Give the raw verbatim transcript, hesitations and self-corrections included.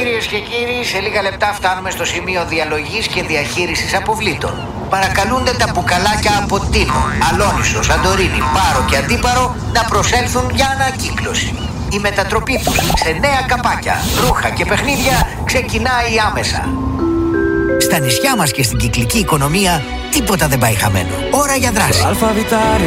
Κυρίες και κύριοι, σε λίγα λεπτά φτάνουμε στο σημείο διαλογής και διαχείρισης αποβλήτων. Παρακαλούνται τα μπουκαλάκια από Τίνο, Αλόνισο, Σαντορίνη, Πάρο και Αντίπαρο να προσέλθουν για ανακύκλωση. Η μετατροπή τους σε νέα καπάκια, ρούχα και παιχνίδια ξεκινάει άμεσα. Στα νησιά μας και στην κυκλική οικονομία τίποτα δεν πάει χαμένο. Ώρα για δράση. Αλφαβητάρι